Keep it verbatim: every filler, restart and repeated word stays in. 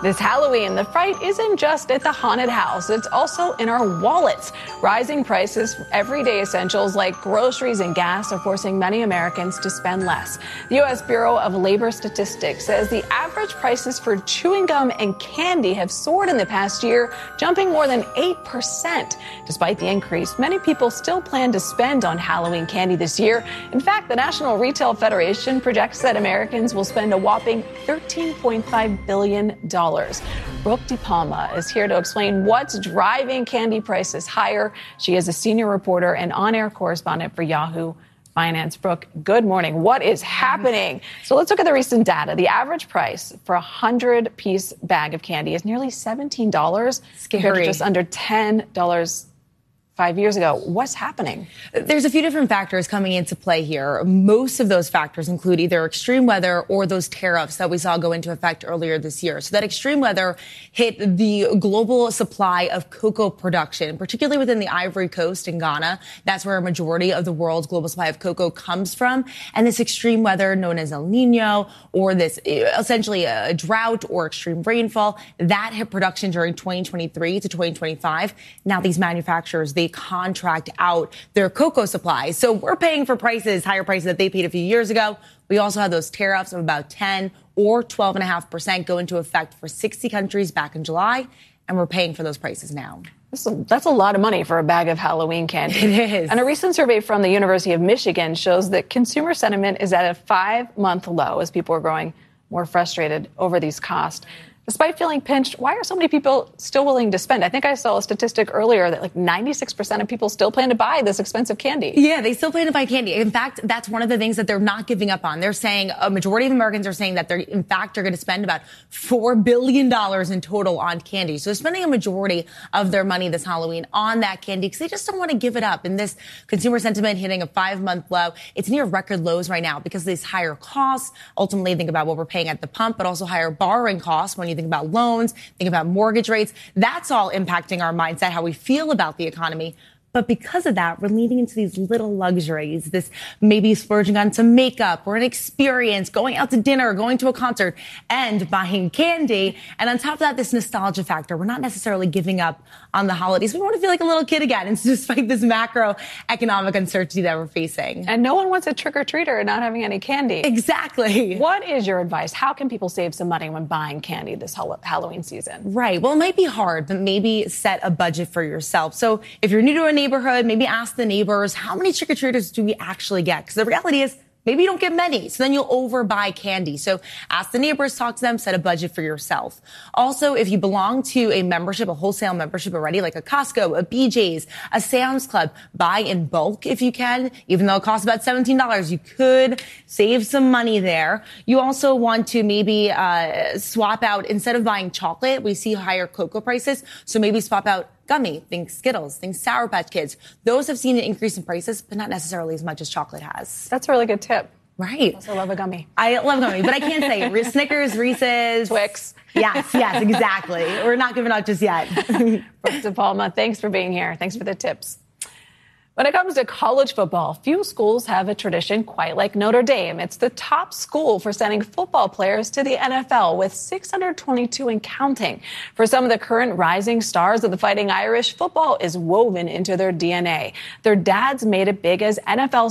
This Halloween, the fright isn't just at the haunted house. It's also in our wallets. Rising prices for everyday essentials like groceries and gas are forcing many Americans to spend less. The U S Bureau of Labor Statistics says the average prices for chewing gum and candy have soared in the past year, jumping more than eight percent. Despite the increase, many people still plan to spend on Halloween candy this year. In fact, the National Retail Federation projects that Americans will spend a whopping thirteen point five billion dollars. Brooke DePalma is here to explain what's driving candy prices higher. She is a senior reporter and on-air correspondent for Yahoo Finance. Brooke, good morning. What is happening? So let's look at the recent data. The average price for a hundred-piece bag of candy is nearly seventeen dollars. Scary. Compared to just under ten dollars five years ago. What's happening? There's a few different factors coming into play here. Most of those factors include either extreme weather or those tariffs that we saw go into effect earlier this year. So that extreme weather hit the global supply of cocoa production, particularly within the Ivory Coast in Ghana. That's where a majority of the world's global supply of cocoa comes from. And this extreme weather, known as El Nino, or this essentially a drought or extreme rainfall, that hit production during twenty twenty-three to twenty twenty-five. Now these manufacturers, they contract out their cocoa supply. So we're paying for prices, higher prices that they paid a few years ago. We also had those tariffs of about ten or twelve point five percent go into effect for sixty countries back in July. And we're paying for those prices now. That's a, that's a lot of money for a bag of Halloween candy. It is. And a recent survey from the University of Michigan shows that consumer sentiment is at a five-month low as people are growing more frustrated over these costs. Despite feeling pinched, why are so many people still willing to spend? I think I saw a statistic earlier that like ninety-six percent of people still plan to buy this expensive candy. Yeah, they still plan to buy candy. In fact, that's one of the things that they're not giving up on. They're saying a majority of Americans are saying that they're, in fact, are going to spend about four billion dollars in total on candy. So they're spending a majority of their money this Halloween on that candy because they just don't want to give it up. And this consumer sentiment hitting a five-month low, it's near record lows right now because of these higher costs. Ultimately, think about what we're paying at the pump, but also higher borrowing costs when you think about loans, think about mortgage rates. That's all impacting our mindset, how we feel about the economy. But because of that, we're leaning into these little luxuries, this maybe splurging on some makeup or an experience, going out to dinner, going to a concert, and buying candy. And on top of that, this nostalgia factor. We're not necessarily giving up on the holidays. We want to feel like a little kid again. It's despite this macroeconomic uncertainty that we're facing. And no one wants a trick-or-treater and not having any candy. Exactly. What is your advice? How can people save some money when buying candy this Halloween season? Right. Well, it might be hard, but maybe set a budget for yourself. So if you're new to a neighborhood, maybe ask the neighbors, how many trick-or-treaters do we actually get? Because the reality is, maybe you don't get many, so then you'll overbuy candy. So ask the neighbors, talk to them, set a budget for yourself. Also, if you belong to a membership, a wholesale membership already, like a Costco, a B J's, a Sam's Club, buy in bulk if you can. Even though it costs about seventeen dollars, you could save some money there. You also want to maybe uh swap out, instead of buying chocolate, we see higher cocoa prices, so maybe swap out gummy, think Skittles, think Sour Patch Kids. Those have seen an increase in prices, but not necessarily as much as chocolate has. That's a really good tip. Right. I also love a gummy. I love gummy, but I can't say it. Snickers, Reese's. Twix. Yes, yes, exactly. We're not giving out just yet. Brooke DePalma, thanks for being here. Thanks for the tips. When it comes to college football, few schools have a tradition quite like Notre Dame. It's the top school for sending football players to the N F L, with six hundred twenty-two and counting. For some of the current rising stars of the Fighting Irish, football is woven into their D N A. Their dads made it big as N F L